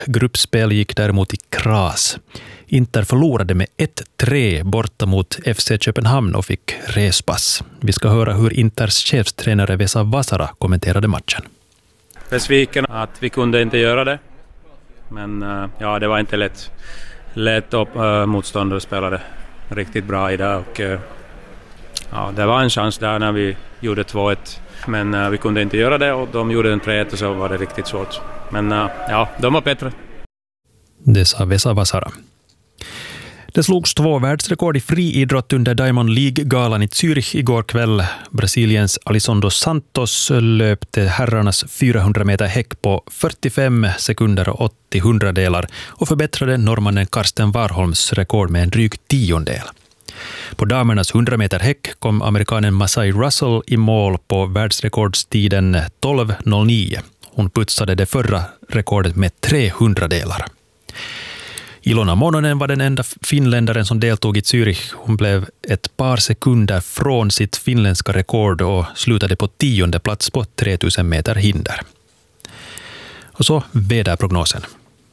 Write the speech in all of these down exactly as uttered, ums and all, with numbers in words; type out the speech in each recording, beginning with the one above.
Gruppspel gick däremot i kras. Inter förlorade med ett tre borta mot F C Köpenhamn och fick respass. Vi ska höra hur Inters chefstränare Vesa Vasara kommenterade matchen. Besviken att vi kunde inte göra det. Men ja, det var inte lätt. Lätt upp uh, motståndare spelade riktigt bra idag. Och, uh, ja, det var en chans där när vi gjorde två ett. Men uh, vi kunde inte göra det och de gjorde en tre ett och så var det riktigt svårt. Men uh, ja, de var bättre. Det sa Vesa Vasara. Det slogs två världsrekord i friidrott under Diamond League-galan i Zürich igår kväll. Brasiliens Alisson dos Santos löpte herrarnas fyrahundra meter häck på fyrtiofem sekunder och åttio hundradelar och förbättrade norrmannen Karsten Warholms rekord med en dryg tiondel. På damernas hundra meter häck kom amerikanen Masai Russell i mål på världsrekordstiden tolv noll nio. Hon putsade det förra rekordet med tre hundradelar. Ilona Mononen var den enda finländaren som deltog i Zürich. Hon blev ett par sekunder från sitt finländska rekord och slutade på tionde plats på tre tusen meter hinder. Och så väderprognosen.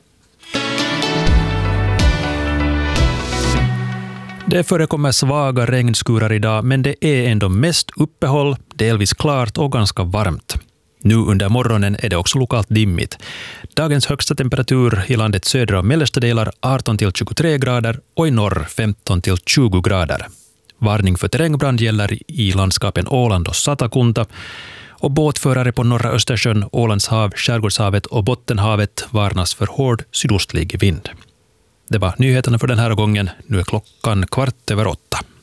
Det förekommer svaga regnskurar idag, men det är ändå mest uppehåll, delvis klart och ganska varmt. Nu under morgonen är det också lokalt dimmigt. Dagens högsta temperatur i landets södra och mellersta delar arton till tjugotre grader och i norr femton till tjugo grader. Varning för terrängbrand gäller i landskapen Åland och Satakunta och båtförare på norra Östersjön, Ålandshav, Skärgårdshavet och Bottenhavet varnas för hård sydostlig vind. Det var nyheterna för den här gången. Nu är klockan kvart över åtta.